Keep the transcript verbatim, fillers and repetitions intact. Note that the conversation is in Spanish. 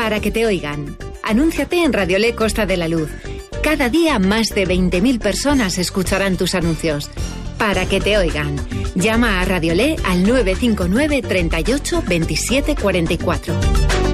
Para que te oigan. Anúnciate en Radiolé Costa de la Luz. Cada día más de veinte mil personas escucharán tus anuncios. Para que te oigan. Llama a Radiolé al nueve cinco nueve, treinta y ocho, veintisiete cuarenta y cuatro.